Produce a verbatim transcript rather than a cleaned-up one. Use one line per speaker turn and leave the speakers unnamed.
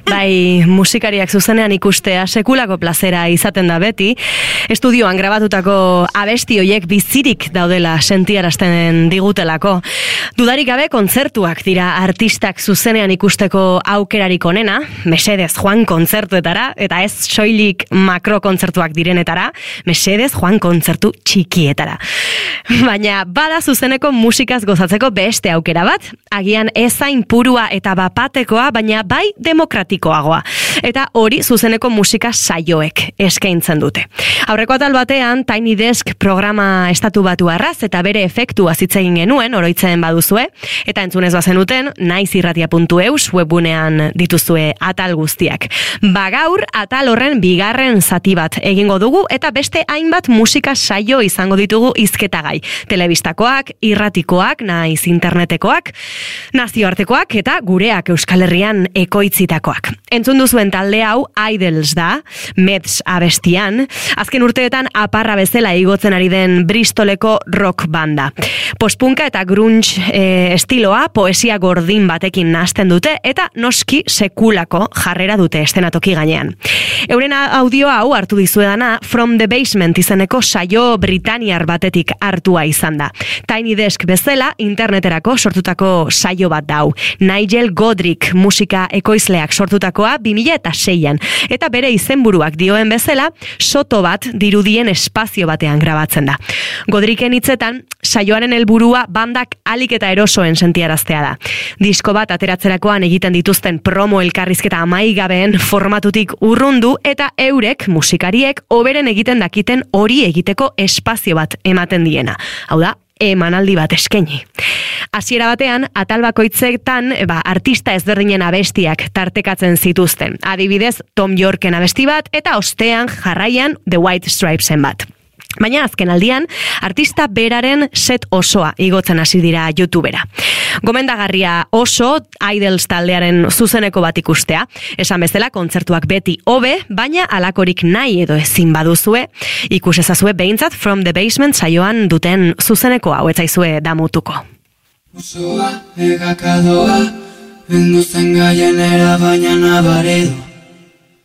Bai, musikariak zuzenean ikustea sekulako plazera izaten da beti. Estudioan grabatutako abesti hoiek bizirik daudela sentiarazten digutelako. Dudarik gabe kontzertuak dira artistak zuzenean ikusteko aukerarik onena, mesedez joan kontzertuetara, eta ez soilik makro kontzertuak direnetara, mesedez joan kontzertu txikietara. Baina bada zuzeneko musikaz gozatzeko beste aukera bat, agian ezain purua eta bapatekoa, baina bai demokratikoagoa. Eta hori zuzeneko musika saioek eskaintzen dute. Aurreko atal batean Tiny Desk programa estatu batu arraz eta bere efektua zitzegin genuen, oroitzen baduzue, eta entzunez bazenuten, naizirratia puntu eus webgunean dituzue atal guztiak. Bagaur, atal horren bigarren zati bat egingo dugu, eta beste hainbat musika saio izango ditugu hizketagai. Telebistakoak, irratikoak, naiz internetekoak, nazioartekoak eta gureak Euskal Herrian ekoitzitakoak. Entzun duzuen talde hau Idols da, Meds abestian, azken urteetan aparra bezala igotzen ari den Bristoleko rock banda. Postpunka eta grunge e, estiloa poesia gordin batekin nahasten dute eta noski sekulako jarrera dute estenatoki gainean. Euren audio hau hartu dizuedana From the Basement izeneko saio britaniar batetik hartua izan da. Tiny Desk bezala interneterako sortutako saio bat dau. Nigel Godrich musika ekoizleak sortutakoa bi mila seian, eta bere izenburuak dioen bezala, soto bat dirudien espazio batean grabatzen da. Godrichen hitzetan, saioaren helburua bandak alik eta erosoen sentiaraztea da. Disko bat ateratzerakoan egiten dituzten promo elkarrizketa amaigabeen formatutik urrundu eta eurek, musikariek, hoberen egiten dakiten hori egiteko espazio bat ematen diena. Hau da, emanaldi bat eskaini. Hasiera batean, atal bakoitzetan ba, artista ezberdinen abestiak tartekatzen zituzten. Adibidez, Tom Yorken abesti bat eta ostean jarraian The White Stripesen bat. Baina azken aldian, artista beraren set osoa igotzen hasi dira YouTubera. Gomendagarria oso Idols taldearen zuzeneko bat ikustea. Esan bezala, kontzertuak beti hobe, baina alakorik nahi edo ezin baduzue, ikus ezazue behintzat From the Basement saioan duten zuzeneko hau etzaizue damutuko.
Osoa, egakadoa, bendu zen gaienera baina nabaridu.